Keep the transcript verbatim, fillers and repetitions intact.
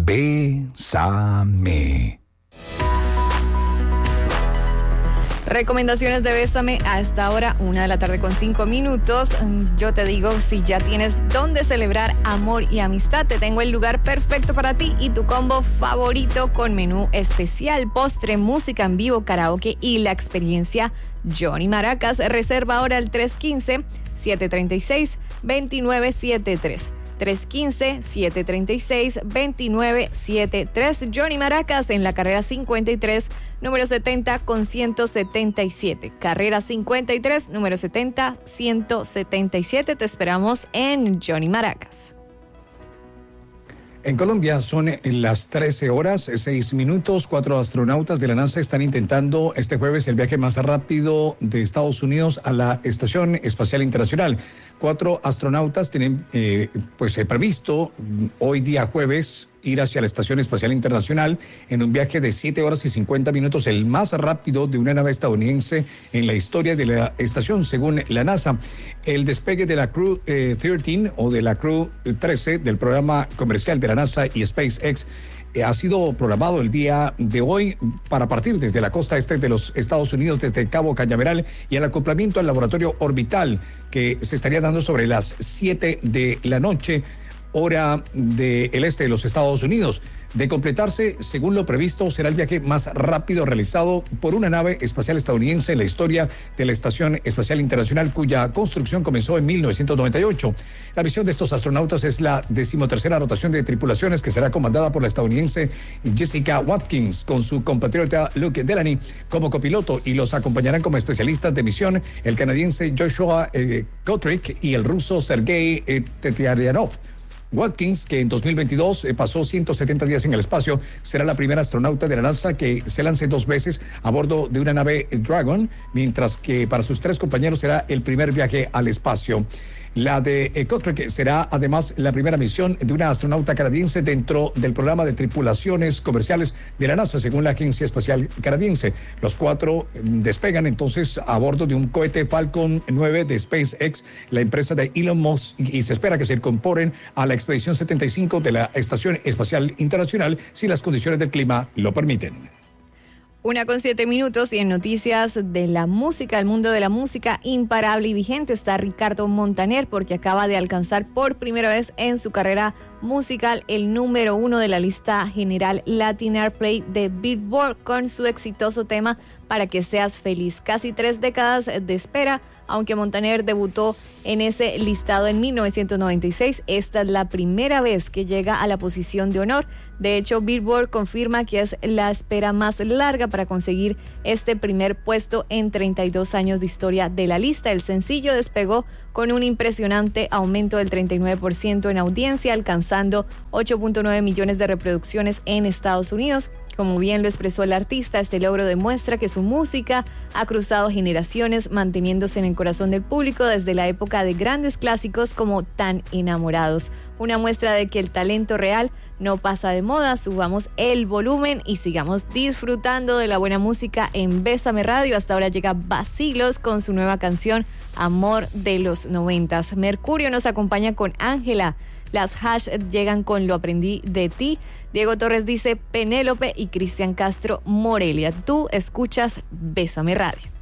Bésame. Recomendaciones de Bésame a esta hora, una de la tarde con cinco minutos. Yo te digo, si ya tienes dónde celebrar amor y amistad, te tengo el lugar perfecto para ti y tu combo favorito con menú especial, postre, música en vivo, karaoke y la experiencia Johnny Maracas. Reserva ahora al tres uno cinco, siete tres seis, dos nueve siete tres. tres uno cinco, siete tres seis, dos nueve siete tres. Johnny Maracas en la carrera cincuenta y tres, número setenta con ciento setenta y siete. Carrera cincuenta y tres, número setenta, ciento setenta y siete. Te esperamos en Johnny Maracas. En Colombia son las trece horas, seis minutos. Cuatro astronautas de la NASA están intentando este jueves el viaje más rápido de Estados Unidos a la Estación Espacial Internacional. Cuatro astronautas tienen eh, pues, eh, previsto hoy día jueves ir hacia la Estación Espacial Internacional en un viaje de siete horas y cincuenta minutos, el más rápido de una nave estadounidense en la historia de la estación, según la NASA. El despegue de la Crew eh, trece o de la Crew trece del programa comercial de la NASA y SpaceX eh, ha sido programado el día de hoy para partir desde la costa este de los Estados Unidos, desde Cabo Cañaveral, y el acoplamiento al laboratorio orbital que se estaría dando sobre las siete de la noche, hora del este de los Estados Unidos. De completarse, según lo previsto, será el viaje más rápido realizado por una nave espacial estadounidense en la historia de la Estación Espacial Internacional, cuya construcción comenzó en mil novecientos noventa y ocho. La misión de estos astronautas es la decimotercera rotación de tripulaciones, que será comandada por la estadounidense Jessica Watkins, con su compatriota Luke Delaney como copiloto, y los acompañarán como especialistas de misión el canadiense Joshua eh, Kotrick y el ruso Sergei eh, Teterianov. Watkins, que en dos mil veintidós eh, pasó ciento setenta días en el espacio, será la primera astronauta de la NASA que se lance dos veces a bordo de una nave Dragon, mientras que para sus tres compañeros será el primer viaje al espacio. La de eh, Kotrick será además la primera misión de una astronauta canadiense dentro del programa de tripulaciones comerciales de la NASA, según la Agencia Espacial Canadiense. Los cuatro despegan entonces a bordo de un cohete Falcon nueve de SpaceX, la empresa de Elon Musk, y se espera que se incorporen a la expedición setenta y cinco de la Estación Espacial Internacional si las condiciones del clima lo permiten. Una con siete minutos, y en noticias de la música, el mundo de la música, imparable y vigente está Ricardo Montaner, porque acaba de alcanzar por primera vez en su carrera musical el número uno de la lista general Latin Airplay de Billboard con su exitoso tema Para que seas feliz. Casi tres décadas de espera, aunque Montaner debutó en ese listado en mil novecientos noventa y seis, esta es la primera vez que llega a la posición de honor. De hecho, Billboard confirma que es la espera más larga para conseguir este primer puesto en treinta y dos años de historia de la lista. El sencillo despegó con un impresionante aumento del treinta y nueve por ciento en audiencia, alcanzando ocho punto nueve millones de reproducciones en Estados Unidos. Como bien lo expresó el artista, este logro demuestra que su música ha cruzado generaciones, manteniéndose en el corazón del público desde la época de grandes clásicos como Tan Enamorados. Una muestra de que el talento real no pasa de moda. Subamos el volumen y sigamos disfrutando de la buena música en Bésame Radio. Hasta ahora llega Vacilos con su nueva canción Amor de los noventas. Mercurio nos acompaña con Ángela. Las Hash llegan con Lo aprendí de ti. Diego Torres dice Penélope, y Cristian Castro Morelia. Tú escuchas Bésame Radio.